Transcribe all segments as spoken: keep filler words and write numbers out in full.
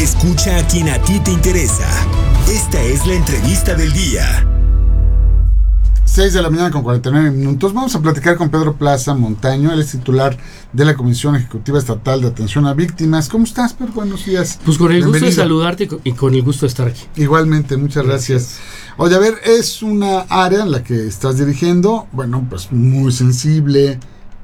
Escucha a quien a ti te interesa. Esta es la entrevista del día. seis de la mañana con cuarenta y nueve minutos. Vamos a platicar con Pedro Plaza Montaño. Él es titular de la Comisión Ejecutiva Estatal de Atención a Víctimas. ¿Cómo estás, Pedro? Buenos días. Pues con el Bienvenido. gusto de saludarte y con el gusto de estar aquí. Igualmente, muchas gracias. gracias. Oye, a ver, es una área en la que estás dirigiendo, bueno, pues muy sensible.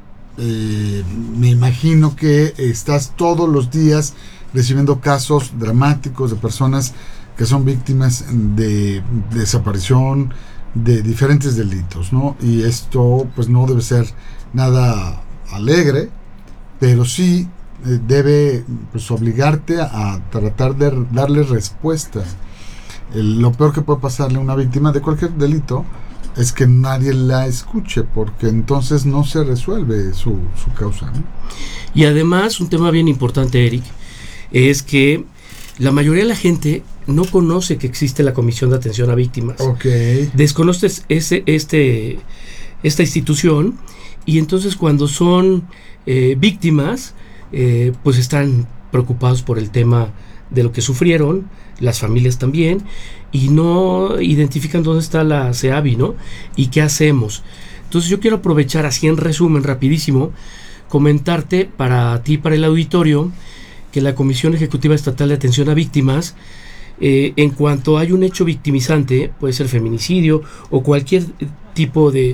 Eh, me imagino que estás todos los días recibiendo casos dramáticos de personas que son víctimas de desaparición, de diferentes delitos, ¿no? Y esto pues no debe ser nada alegre, pero sí eh, debe pues obligarte a, a tratar de darle respuestas. El, lo peor que puede pasarle a una víctima de cualquier delito es que nadie la escuche, porque entonces no se resuelve su, su causa, ¿no? Y además, un tema bien importante, Eric, es que la mayoría de la gente no conoce que existe la Comisión de Atención a Víctimas. Okay. Desconoce ese, este, esta institución, y entonces cuando son eh, víctimas, eh, pues están preocupados por el tema de lo que sufrieron, las familias también, y no identifican dónde está la CEAVI, ¿no? Y qué hacemos. Entonces yo quiero aprovechar, así en resumen, rapidísimo, comentarte para ti, para el auditorio, que la Comisión Ejecutiva Estatal de Atención a Víctimas, eh, en cuanto hay un hecho victimizante, puede ser feminicidio o cualquier tipo de,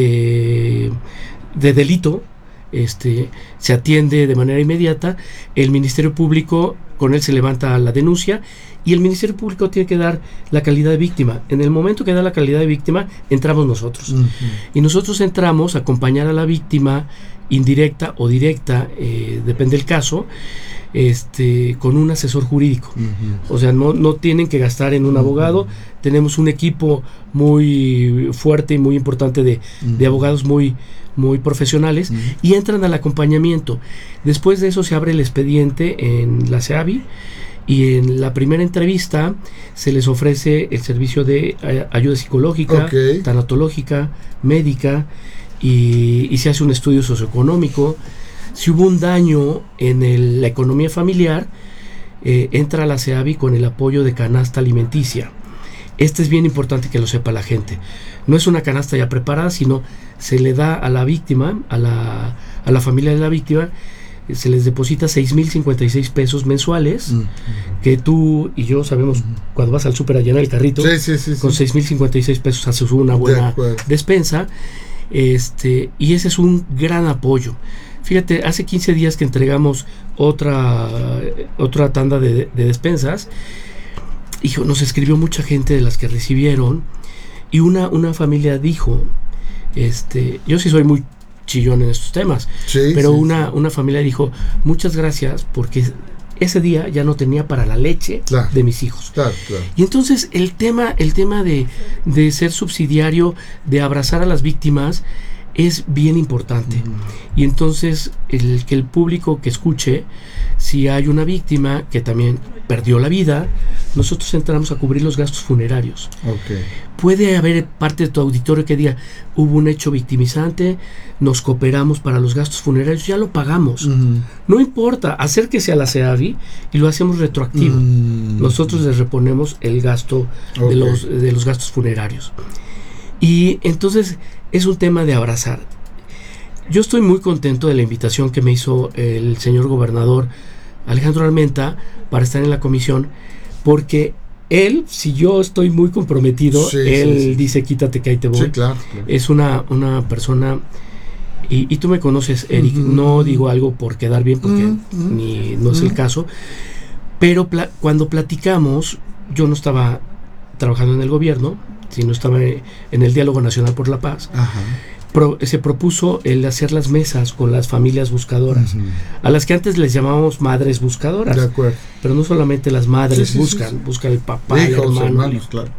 de, de delito, este, se atiende de manera inmediata. El Ministerio Público, con él se levanta la denuncia, y el Ministerio Público tiene que dar la calidad de víctima. En el momento que da la calidad de víctima, entramos nosotros. Uh-huh. Y nosotros entramos a acompañar a la víctima, indirecta o directa, eh, depende del caso, este, con un asesor jurídico. Uh-huh. O sea, no, no tienen que gastar en un uh-huh. abogado. Tenemos un equipo muy fuerte y muy importante de, uh-huh. de abogados muy, muy profesionales, uh-huh. y entran al acompañamiento. Después de eso se abre el expediente en la CEAVI, y en la primera entrevista se les ofrece el servicio de eh, ayuda psicológica, okay. tanatológica, médica, y, y se hace un estudio socioeconómico. Si hubo un daño en el, la economía familiar, eh, entra la CEAVI con el apoyo de canasta alimenticia. Este es bien importante que lo sepa la gente. No es una canasta ya preparada, sino se le da a la víctima, a la, a la familia de la víctima, se les deposita seis mil cincuenta y seis pesos mensuales, uh-huh. que tú y yo sabemos, uh-huh. cuando vas al súper a llenar el carrito, sí, sí, sí, con sí. seis mil cincuenta y seis pesos haces una buena de despensa, este, y ese es un gran apoyo. Fíjate, hace quince días que entregamos otra, otra tanda de, de despensas, hijo, nos escribió mucha gente de las que recibieron, y una, una familia dijo, este, yo sí soy muy chillón en estos temas, sí, pero sí, una, sí. una familia dijo, muchas gracias, porque ese día ya no tenía para la leche claro, de mis hijos. Claro, claro. Y entonces el tema, el tema de, de ser subsidiario, de abrazar a las víctimas, es bien importante. Mm. Y entonces el que el público que escuche, si hay una víctima que también perdió la vida, nosotros entramos a cubrir los gastos funerarios. Okay. Puede haber parte de tu auditorio que diga, hubo un hecho victimizante, nos cooperamos para los gastos funerarios, ya lo pagamos. Mm. No importa, acérquese a la CEAVI y lo hacemos retroactivo. Mm. Nosotros les reponemos el gasto okay. de, los, de los gastos funerarios. Y entonces es un tema de abrazar. Yo estoy muy contento de la invitación que me hizo el señor gobernador Alejandro Armenta para estar en la comisión, porque él, si yo estoy muy comprometido, sí, él sí, sí. dice, quítate que ahí te voy. Sí, claro, claro. Es una, una persona, y, y tú me conoces, Eric, uh-huh. no digo algo por quedar bien, porque uh-huh. ni, no es uh-huh. el caso, pero pla- cuando platicamos, yo no estaba trabajando en el gobierno, sino estaba en el Diálogo Nacional por la Paz. Ajá. Pro, se propuso el hacer las mesas con las familias buscadoras, uh-huh. a las que antes les llamábamos madres buscadoras. De acuerdo. Pero no solamente las madres sí, sí, buscan, sí, sí. buscan el papá, hijos, el hermano. hermanos, claro.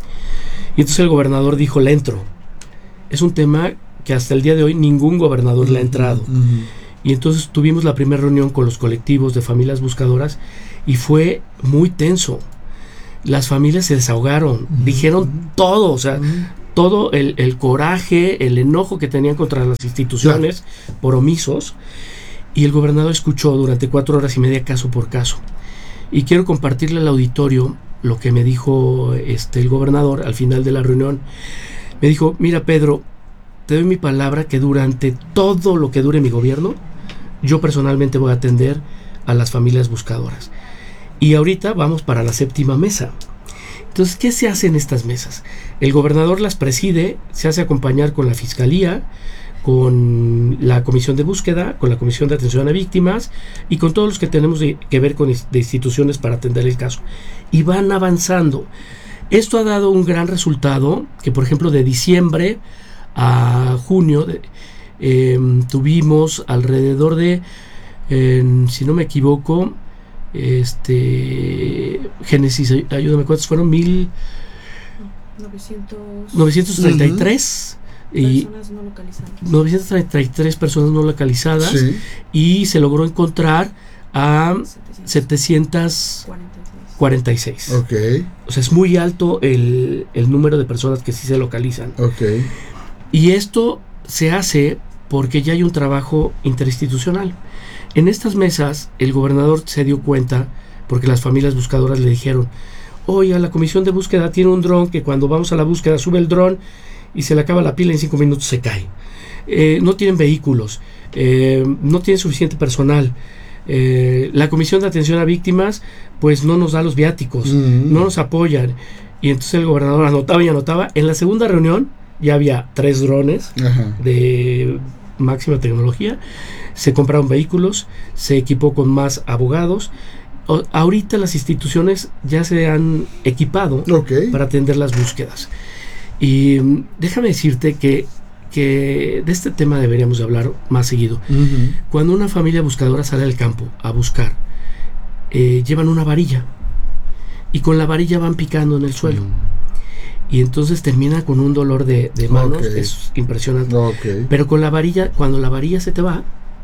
Y entonces el gobernador dijo, le entro. Es un tema que hasta el día de hoy ningún gobernador uh-huh, le ha entrado. Uh-huh. Y entonces tuvimos la primera reunión con los colectivos de familias buscadoras y fue muy tenso. Las familias se desahogaron, uh-huh. dijeron todo, o sea, uh-huh. todo el, el coraje, el enojo que tenían contra las instituciones claro. por omisos, y el gobernador escuchó durante cuatro horas y media caso por caso. Y quiero compartirle al auditorio lo que me dijo este, el gobernador al final de la reunión. Me dijo, mira Pedro, te doy mi palabra que durante todo lo que dure mi gobierno, yo personalmente voy a atender a las familias buscadoras. Y ahorita vamos para la séptima mesa. Entonces, ¿qué se hace en estas mesas? El gobernador las preside, se hace acompañar con la Fiscalía, con la Comisión de Búsqueda, con la Comisión de Atención a Víctimas y con todos los que tenemos de, que ver con de instituciones para atender el caso. Y van avanzando. Esto ha dado un gran resultado, que por ejemplo de diciembre a junio de, eh, tuvimos alrededor de, eh, si no me equivoco, este Génesis, ayúdame, ¿cuántos fueron? Mil novecientos treinta y tres uh-huh. y personas no localizadas. novecientas treinta y tres personas no localizadas, sí. Y se logró encontrar a setecientos cuarenta y seis. Okay. O sea, es muy alto el, el número de personas que sí se localizan. Okay. Y esto se hace porque ya hay un trabajo interinstitucional. En estas mesas, el gobernador se dio cuenta, porque las familias buscadoras le dijeron, oye, la comisión de búsqueda tiene un dron que cuando vamos a la búsqueda sube el dron y se le acaba la pila y en cinco minutos se cae. Eh, no tienen vehículos, eh, no tienen suficiente personal. Eh, la comisión de atención a víctimas pues no nos da los viáticos, mm-hmm. no nos apoyan. Y entonces el gobernador anotaba y anotaba. En la segunda reunión ya había tres drones Ajá. de máxima tecnología, se compraron vehículos, se equipó con más abogados. O, ahorita las instituciones ya se han equipado okay. para atender las búsquedas. Y um, déjame decirte que, que de este tema deberíamos de hablar más seguido. Uh-huh. Cuando una familia buscadora sale al campo a buscar, eh, llevan una varilla y con la varilla van picando en el suelo. Uh-huh. Y entonces termina con un dolor de, de manos, okay. es impresionante. Okay. Pero con la varilla, cuando la varilla se te va,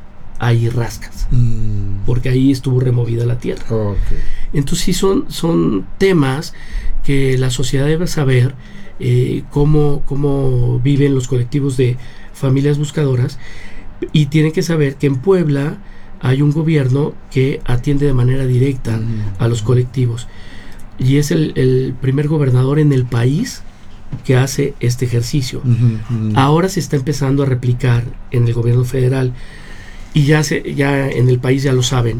ahí rascas, mm. porque ahí estuvo removida la tierra. Okay. Entonces sí son, son temas que la sociedad debe saber, eh, cómo, cómo viven los colectivos de familias buscadoras, y tienen que saber que en Puebla hay un gobierno que atiende de manera directa mm. a los colectivos. Y es el, el primer gobernador en el país que hace este ejercicio. Uh-huh, uh-huh. Ahora se está empezando a replicar en el gobierno federal y ya, se, ya en el país ya lo saben.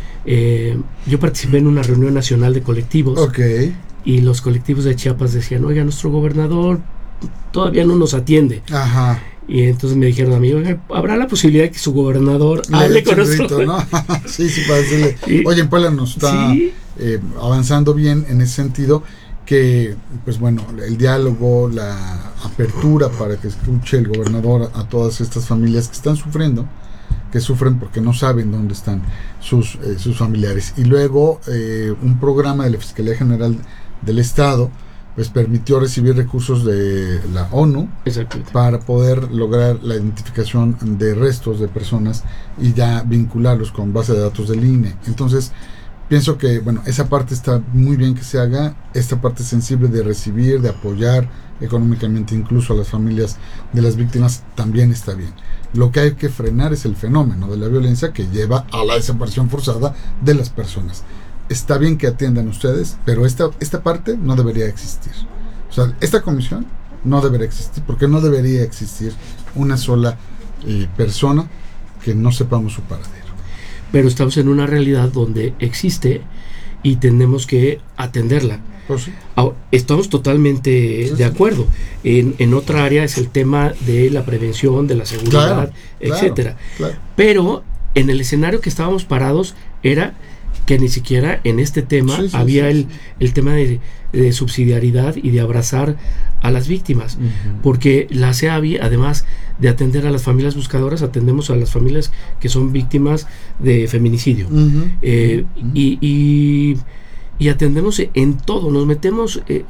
Eh, yo participé en una reunión nacional de colectivos okay. y los colectivos de Chiapas decían, oiga, nuestro gobernador todavía no nos atiende. Ajá. Y entonces me dijeron a mí, oiga, ¿habrá la posibilidad de que su gobernador Le hable con nosotros? ¿No? sí, sí, para decirle, y, oye, en Puebla nos está... ¿sí? Eh, avanzando bien en ese sentido, que pues bueno, el diálogo, la apertura para que escuche el gobernador a todas estas familias que están sufriendo, que sufren porque no saben dónde están sus, eh, sus familiares. Y luego eh, un programa de la Fiscalía General del Estado pues permitió recibir recursos de la ONU para poder lograr la identificación de restos de personas y ya vincularlos con base de datos del I N E. Entonces pienso que, bueno, esa parte está muy bien que se haga, esta parte sensible de recibir, de apoyar económicamente incluso a las familias de las víctimas también está bien. Lo que hay que frenar es el fenómeno de la violencia que lleva a la desaparición forzada de las personas. Está bien que atiendan ustedes, pero esta, esta parte no debería existir. O sea, esta comisión no debería existir, porque no debería existir una sola eh, persona que no sepamos su paradero. Pero estamos en una realidad donde existe y tenemos que atenderla. Pues sí. Ahora, estamos totalmente sí, de acuerdo. En, en otra área es el tema de la prevención, de la seguridad, claro, etcétera. Claro, claro. Pero en el escenario que estábamos parados era que ni siquiera en este tema sí, sí, había sí, el, sí. el tema de, de subsidiariedad y de abrazar a las víctimas, uh-huh. porque la C E A V I, además de atender a las familias buscadoras, atendemos a las familias que son víctimas de feminicidio, uh-huh. eh, uh-huh. y, y, y atendemos en todo, nos metemos eh,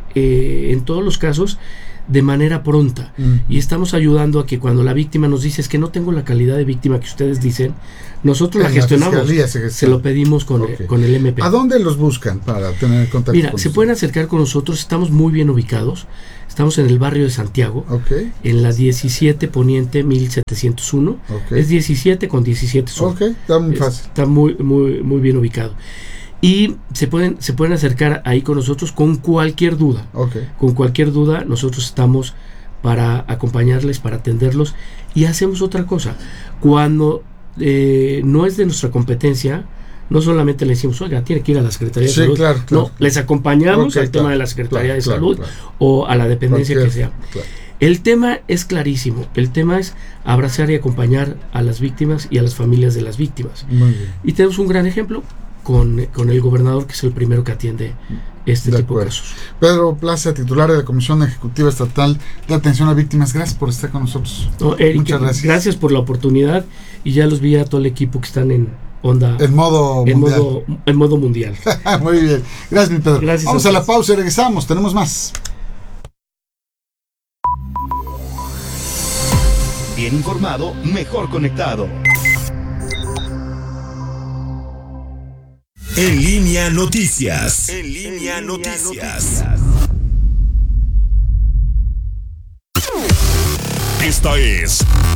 eh, en todos los casos de manera pronta, uh-huh. y estamos ayudando a que cuando la víctima nos dice es que no tengo la calidad de víctima que ustedes dicen, nosotros la gestionamos, se, se lo pedimos con, okay. con el M P. ¿A dónde los buscan para tener contacto? Mira, con se usted? pueden acercar con nosotros, estamos muy bien ubicados, estamos en el barrio de Santiago, okay. en la diecisiete Poniente mil setecientos uno, okay. es diecisiete con diecisiete sur. Ok, está muy fácil. Está muy, muy, muy bien ubicado. y se pueden, se pueden acercar ahí con nosotros con cualquier duda. Okay. Con cualquier duda, nosotros estamos para acompañarles, para atenderlos, y hacemos otra cosa. Cuando eh, no es de nuestra competencia, no solamente le decimos, oiga, tiene que ir a la Secretaría de Sí, Salud. claro, claro. No, les acompañamos Okay, al claro, tema de la Secretaría claro, de claro, Salud claro. o a la dependencia Cualquier, que sea. claro. El tema es clarísimo. El tema es abrazar y acompañar a las víctimas y a las familias de las víctimas. Muy bien. Y tenemos un gran ejemplo con, con el gobernador, que es el primero que atiende este De tipo de acuerdo. casos. Pedro Plaza, titular de la Comisión Ejecutiva Estatal de Atención a Víctimas, gracias por estar con nosotros. No, Eric, Muchas gracias. Gracias por la oportunidad, y ya los vi a todo el equipo que están en onda En modo en mundial. modo, en modo mundial. Muy bien. Gracias, mi Pedro. Gracias Vamos a a la ustedes. pausa y regresamos. Tenemos más. Bien informado, mejor conectado. En línea noticias. En línea noticias. Esta es